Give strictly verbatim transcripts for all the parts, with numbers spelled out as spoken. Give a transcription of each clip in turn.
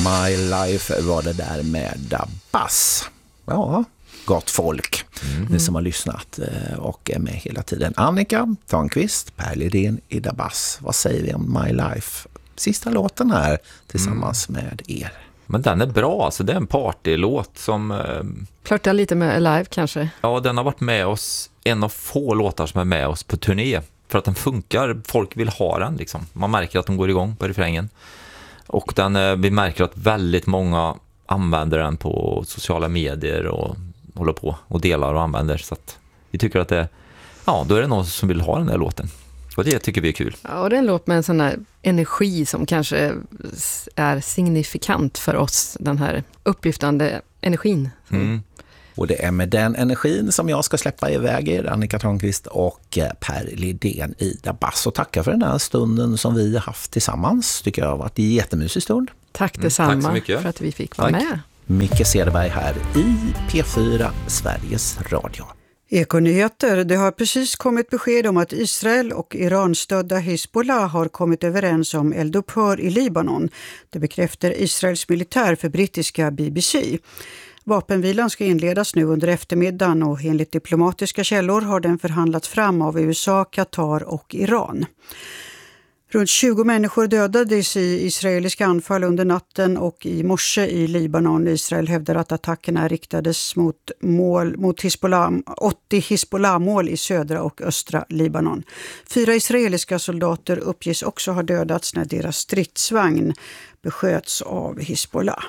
My Life var det där med Dabas. Ja, gott folk. Mm. Ni som har lyssnat och är med hela tiden. Annika Törnqvist, Per Lidén i Dabas. Vad säger vi om My Life? Sista låten här tillsammans mm. med er. Men den är bra, alltså det är en partylåt som... Eh, Flörtar lite med Alive kanske. Ja, den har varit med oss, en av få låtar som är med oss på turné. För att den funkar, folk vill ha den liksom. Man märker att de går igång på refrängen. Och den, eh, vi märker att väldigt många använder den på sociala medier och håller på och delar och använder. Så att vi tycker att det, ja, då är det någon som vill ha den där låten. Och det tycker vi är kul. Ja, och det är en låt med en sån här energi som kanske är signifikant för oss. Den här upplyftande energin. Mm. Och det är med den energin som jag ska släppa iväg er, Annika Törnqvist och Per Lidén i Dabas. Och tacka för den här stunden som vi har haft tillsammans. Tycker jag har varit en jättemysig stund. Tack detsamma mm, tack så för att vi fick vara tack. med. Micke Cederberg här i P fyra, Sveriges Radio. Ekonyheter. Det har precis kommit besked om att Israel och Iran-stödda Hezbollah har kommit överens om eldupphör i Libanon. Det bekräftar Israels militär för brittiska B B C. Vapenvilan ska inledas nu under eftermiddagen och enligt diplomatiska källor har den förhandlats fram av U S A, Qatar och Iran. Runt tjugo människor dödades i israeliska anfall under natten och i morse i Libanon. Israel hävdar att attackerna riktades mot, mål, mot Hezbollah, åttio Hezbollah-mål i södra och östra Libanon. Fyra israeliska soldater uppges också ha dödats när deras stridsvagn besköts av Hezbollah.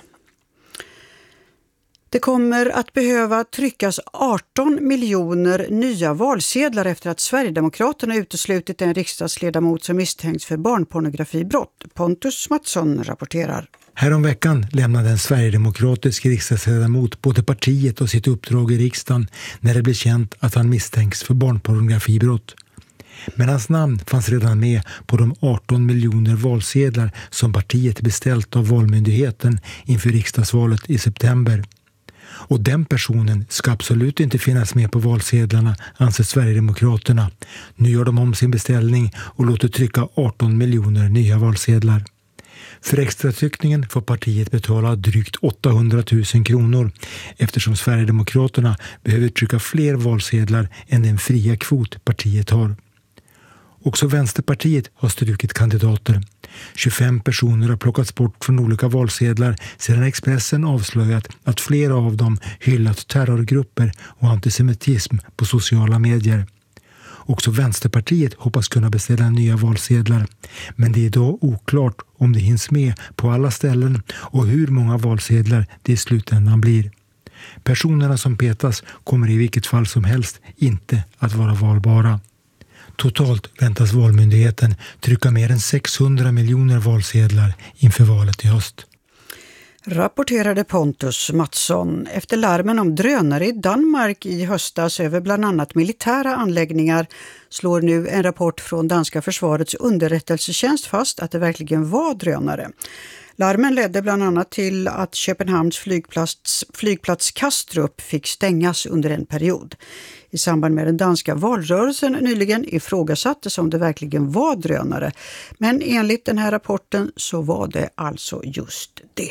Det kommer att behöva tryckas arton miljoner nya valsedlar efter att Sverigedemokraterna uteslutit en riksdagsledamot som misstänks för barnpornografibrott. Pontus Mattsson rapporterar. Häromveckan lämnade en sverigedemokratisk riksdagsledamot både partiet och sitt uppdrag i riksdagen när det blev känt att han misstänks för barnpornografibrott. Men hans namn fanns redan med på de arton miljoner valsedlar som partiet beställt av Valmyndigheten inför riksdagsvalet i september. Och den personen ska absolut inte finnas med på valsedlarna, anser Sverigedemokraterna. Nu gör de om sin beställning och låter trycka arton miljoner nya valsedlar. För extratryckningen får partiet betala drygt åttahundratusen kronor eftersom Sverigedemokraterna behöver trycka fler valsedlar än den fria kvot partiet har. Också Vänsterpartiet har strukit kandidater. tjugofem personer har plockats bort från olika valsedlar sedan Expressen avslöjat att flera av dem hyllat terrorgrupper och antisemitism på sociala medier. Också Vänsterpartiet hoppas kunna beställa nya valsedlar, men det är idag oklart om det hinns med på alla ställen och hur många valsedlar det i slutändan blir. Personerna som petas kommer i vilket fall som helst inte att vara valbara. Totalt väntas Valmyndigheten trycka mer än sexhundra miljoner valsedlar inför valet i höst. Rapporterade Pontus Mattsson. Efter larmen om drönare i Danmark i höstas över bland annat militära anläggningar slår nu en rapport från danska försvarets underrättelsetjänst fast att det verkligen var drönare. Larmen ledde bland annat till att Köpenhamns flygplats, flygplats Kastrup fick stängas under en period. I samband med den danska valrörelsen nyligen ifrågasattes om det verkligen var drönare. Men enligt den här rapporten så var det alltså just det.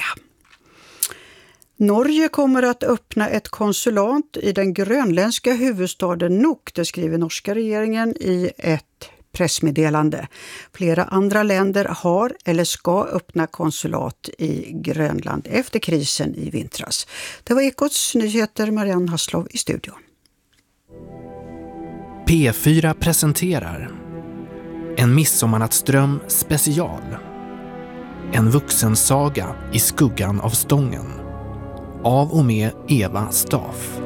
Norge kommer att öppna ett konsulat i den grönländska huvudstaden Nuuk, det skriver norska regeringen i ett pressmeddelande. Flera andra länder har eller ska öppna konsulat i Grönland efter krisen i vintras. Det var Ekots nyheter, Marianne Hasslov i studion. P fyra presenterar En midsommarnattsdröm special. En vuxensaga i skuggan av stången. Av och med Eva Staff.